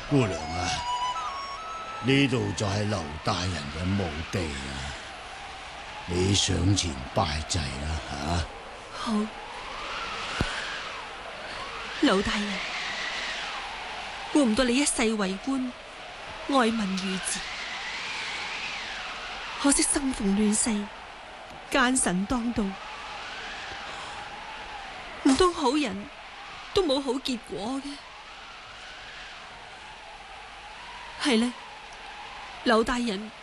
姑娘啊，呢度就係劉大人嘅墓地啊，你上前拜祭啦吓。 好，劉大人，估唔到你一世為官，愛民如子，可惜生逢亂世，奸臣當道，唔通好人都冇好結果嘅？係呢，劉大人